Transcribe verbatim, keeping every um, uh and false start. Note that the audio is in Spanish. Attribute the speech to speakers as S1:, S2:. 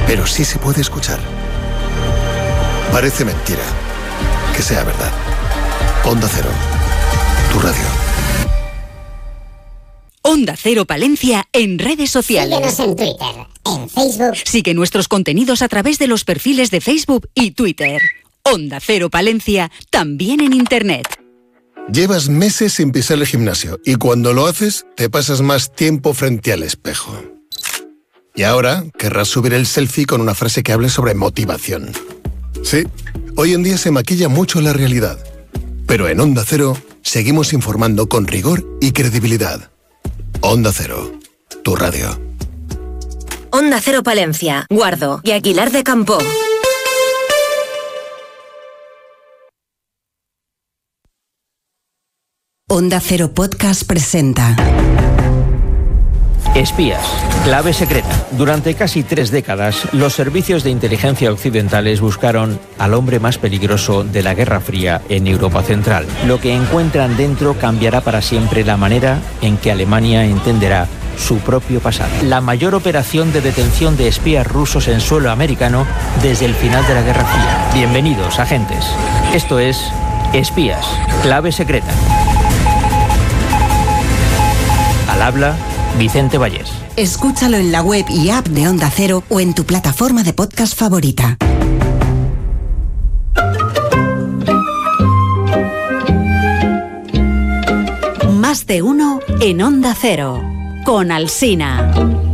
S1: pero sí se puede escuchar. Parece mentira que sea verdad. Onda Cero, tu radio.
S2: Onda Cero Palencia en redes sociales.
S3: Síguenos en Twitter, en Facebook.
S2: Sigue nuestros contenidos a través de los perfiles de Facebook y Twitter. Onda Cero Palencia, también en Internet.
S1: Llevas meses sin pisar el gimnasio y cuando lo haces te pasas más tiempo frente al espejo. Y ahora querrás subir el selfie con una frase que hable sobre motivación. Sí, hoy en día se maquilla mucho la realidad. Pero en Onda Cero seguimos informando con rigor y credibilidad. Onda Cero, tu radio.
S4: Onda Cero Palencia, Guardo y Aguilar de Campoo.
S5: Onda Cero Podcast presenta
S6: Espías, clave secreta. Durante casi tres décadas, los servicios de inteligencia occidentales buscaron al hombre más peligroso de la Guerra Fría en Europa Central. Lo que encuentran dentro cambiará para siempre la manera en que Alemania entenderá su propio pasado. La mayor operación de detención de espías rusos en suelo americano desde el final de la Guerra Fría. Bienvenidos, agentes. Esto es Espías, clave secreta. Al habla Vicente Vallés.
S5: Escúchalo en la web y app de Onda Cero o en tu plataforma de podcast favorita.
S2: Más de uno en Onda Cero, con Alsina.